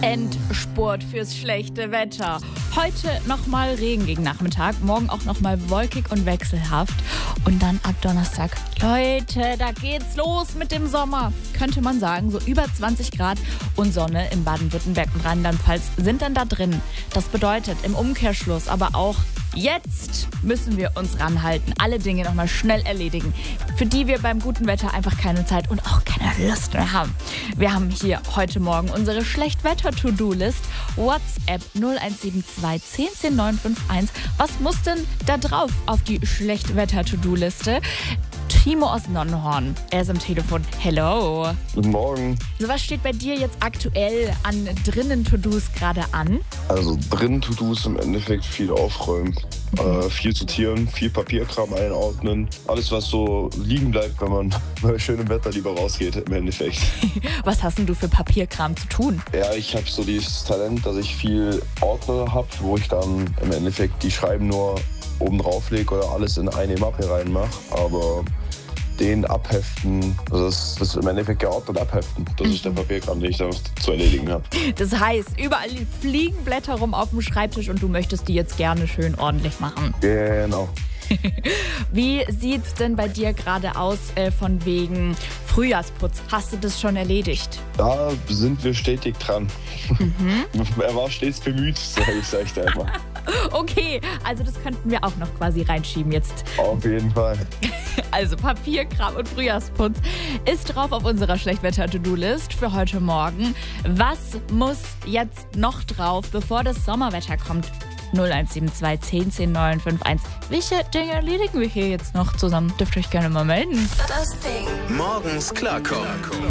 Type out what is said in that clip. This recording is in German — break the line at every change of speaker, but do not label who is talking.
Endspurt fürs schlechte Wetter. Heute nochmal Regen gegen Nachmittag, morgen auch nochmal wolkig und wechselhaft. Und dann ab Donnerstag, Leute, da geht's los mit dem Sommer. Könnte man sagen, so über 20 Grad und Sonne in Baden-Württemberg und Rheinland-Pfalz sind dann da drin. Das bedeutet im Umkehrschluss aber auch, jetzt müssen wir uns ranhalten, alle Dinge nochmal schnell erledigen, für die wir beim guten Wetter einfach keine Zeit und auch keine Lust mehr haben. Wir haben hier heute Morgen unsere Schlechtwetter-To-Do-List. WhatsApp 0172 10 10 951. Was muss denn da drauf auf die Schlechtwetter-To-Do-Liste? Timo aus Nonnenhorn, er ist am Telefon. Hello.
Guten Morgen.
So, was steht bei dir jetzt aktuell an drinnen To-Dos gerade an?
Also drinnen To-Dos im Endeffekt viel aufräumen, viel sortieren, viel Papierkram einordnen. Alles, was so liegen bleibt, wenn man bei schönem Wetter lieber rausgeht im Endeffekt.
Was hast denn du für Papierkram zu tun?
Ja, ich habe so dieses Talent, dass ich viel Ordner habe, wo ich dann im Endeffekt die Schreiben nur oben drauf lege oder alles in eine Mappe reinmache. Aber den abheften, also das ist im Endeffekt geordnet abheften. Das ist der Papierkram, den ich da zu erledigen habe.
Das heißt, überall fliegen Blätter rum auf dem Schreibtisch und du möchtest die jetzt gerne schön ordentlich machen.
Genau.
Wie sieht's denn bei dir gerade aus von wegen Frühjahrsputz? Hast du das schon erledigt?
Da sind wir stetig dran. Er war stets bemüht, sag ich dir einfach.
Okay, also das könnten wir auch noch quasi reinschieben jetzt.
Auf jeden Fall.
Also Papierkram und Frühjahrsputz ist drauf auf unserer Schlechtwetter-To-Do-List für heute Morgen. Was muss jetzt noch drauf, bevor das Sommerwetter kommt? 0172 10 10 951. Welche Dinge erledigen wir hier jetzt noch zusammen? Dürft ihr euch gerne mal melden.
Morgens klarkommen.